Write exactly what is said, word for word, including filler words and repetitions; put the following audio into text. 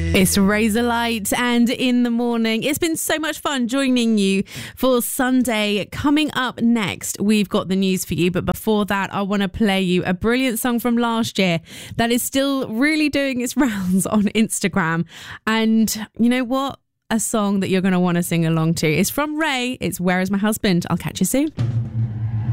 It's Razorlight and In the Morning. It's been so much fun joining you for Sunday. Coming up next, we've got the news for you. But before that, I want to play you a brilliant song from last year that is still really doing its rounds on Instagram. And you know what? A song that you're going to want to sing along to. It's from Ray. It's Where Is My Husband? I'll catch you soon.